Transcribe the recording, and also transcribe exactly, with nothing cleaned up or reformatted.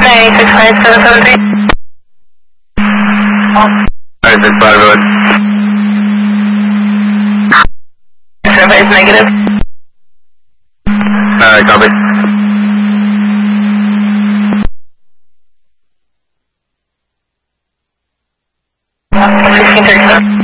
Say six nine seven seven three. Alright, six five, go ahead. Survey is negative. Alright, copy. fifteen thirty-seven.